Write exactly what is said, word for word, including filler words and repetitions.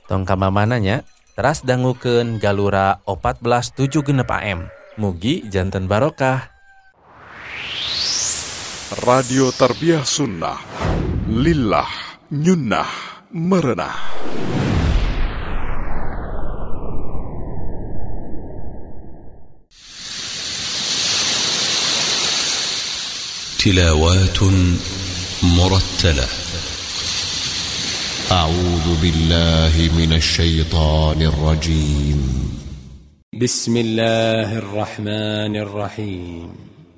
Tong kamamananya teras dangukeun Galura opat belas tujuh genep A M. Mugi janten barokah. Radio Tarbiyah Sunnah, lillah nyunnah merenah. تلاوات مرتلة. أعوذ بالله من الشيطان الرجيم. بسم الله الرحمن الرحيم.